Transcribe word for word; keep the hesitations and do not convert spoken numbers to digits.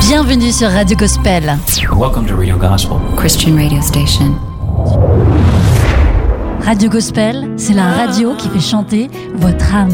Bienvenue sur Radio Gospel. Welcome to Radio Gospel, Christian radio station. Radio Gospel, c'est la radio qui fait chanter votre âme.